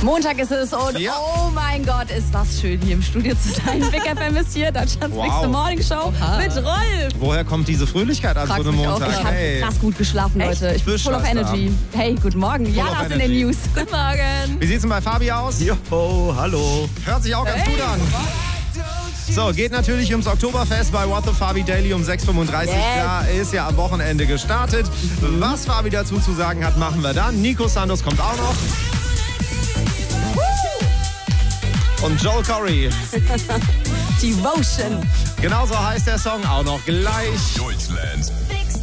Montag ist es und oh mein Gott, ist das schön, hier im Studio zu sein. Big FM ist hier, Deutschlands nächste Morningshow mit Rolf. Woher kommt diese Fröhlichkeit an so einem Montag? Ich habe krass gut geschlafen, Leute. Ich bin full of energy. Hey, guten Morgen. Jana ist in den News. Guten Morgen. Wie sieht's denn bei Fabi aus? Joho, hallo. Hört sich auch ganz gut an. So, geht natürlich ums Oktoberfest bei What the Fabi Daily um 6.35 Uhr. Klar, ist ja am Wochenende gestartet. Was Fabi dazu zu sagen hat, machen wir dann. Nico Santos kommt auch noch. Und Joel Corey. Devotion. Genauso heißt der Song auch noch gleich. Deutschlands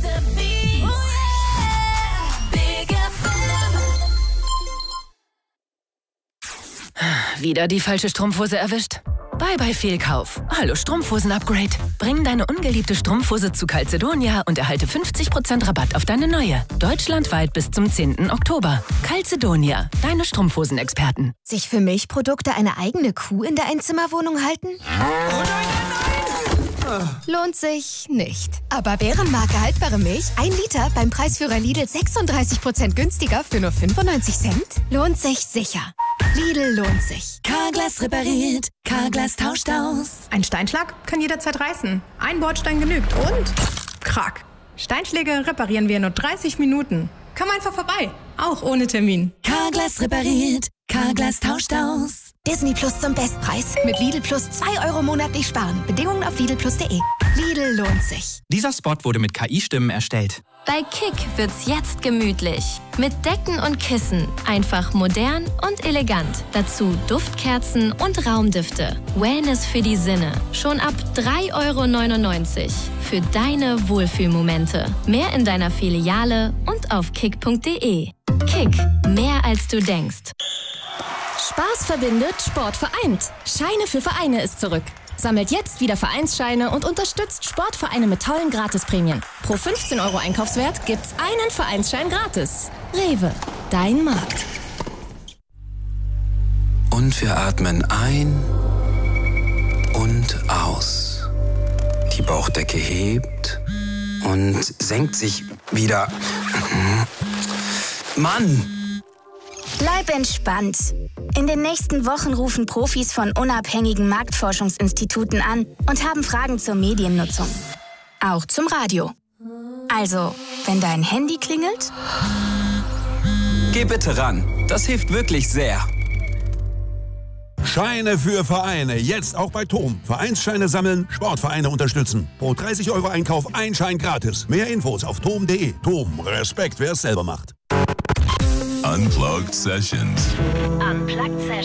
Wieder die falsche Strumpfhose erwischt? Bye Fehlkauf. Hallo Strumpfhosen-Upgrade. Bring deine ungeliebte Strumpfhose zu Calzedonia und erhalte 50% Rabatt auf deine neue. Deutschlandweit bis zum 10. Oktober. Calzedonia, deine Strumpfhosenexperten. Sich für Milchprodukte eine eigene Kuh in der Einzimmerwohnung halten? Lohnt sich nicht. Aber Bärenmarke haltbare Milch, 1 Liter beim Preisführer Lidl 36% günstiger für nur 95 Cent? Lohnt sich sicher. Lidl lohnt sich. Carglass repariert, Carglass tauscht aus. Ein Steinschlag kann jederzeit reißen. Ein Bordstein genügt und krack. Steinschläge reparieren wir in nur 30 Minuten. Komm einfach vorbei, auch ohne Termin. Carglass repariert, Carglass tauscht aus. Disney Plus zum Bestpreis. Mit Lidl Plus 2 Euro monatlich sparen. Bedingungen auf lidlplus.de. Lidl lohnt sich. Dieser Spot wurde mit KI-Stimmen erstellt. Bei Kick wird's jetzt gemütlich. Mit Decken und Kissen. Einfach modern und elegant. Dazu Duftkerzen und Raumdüfte. Wellness für die Sinne. Schon ab 3,99 € für deine Wohlfühlmomente. Mehr in deiner Filiale und auf kick.de. Kick. Mehr als du denkst. Spaß verbindet, Sport vereint. Scheine für Vereine ist zurück. Sammelt jetzt wieder Vereinsscheine und unterstützt Sportvereine mit tollen Gratisprämien. Pro 15 € Einkaufswert gibt's einen Vereinsschein gratis. Rewe, dein Markt. Und wir atmen ein und aus. Die Bauchdecke hebt und senkt sich wieder. Mann! Bleib entspannt. In den nächsten Wochen rufen Profis von unabhängigen Marktforschungsinstituten an und haben Fragen zur Mediennutzung. Auch zum Radio. Also, wenn dein Handy klingelt? Geh bitte ran. Das hilft wirklich sehr. Scheine für Vereine. Jetzt auch bei TOM. Vereinsscheine sammeln, Sportvereine unterstützen. Pro 30 € Einkauf ein Schein gratis. Mehr Infos auf tom.de. TOM. Respekt, wer es selber macht. Unplugged Sessions. Unplugged Sessions.